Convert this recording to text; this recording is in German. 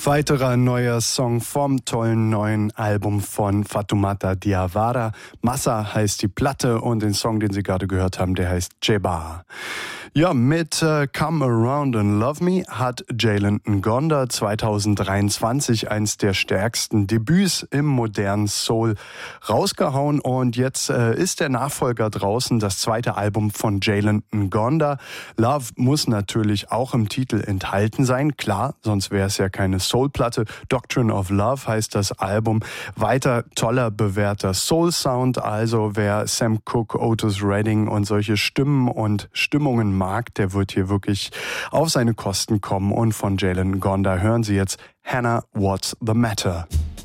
Weiterer neuer Song vom tollen neuen Album von Fatoumata Diawara. Massa heißt die Platte und den Song, den Sie gerade gehört haben, der heißt Jeba. Ja, mit Come Around and Love Me hat Jalen Ngonda 2023 eins der stärksten Debüts im modernen Soul rausgehauen und jetzt ist der Nachfolger draußen, das zweite Album von Jalen Ngonda. Love muss natürlich auch im Titel enthalten sein, klar, sonst wäre es ja keine Soul-Platte. Doctrine of Love heißt das Album. Weiter toller, bewährter Soul-Sound, also wer Sam Cooke, Otis Redding und solche Stimmen und Stimmungen mag, der wird hier wirklich auf seine Kosten kommen. Und von Jalen Ngonda hören Sie jetzt Hannah, What's the Matter?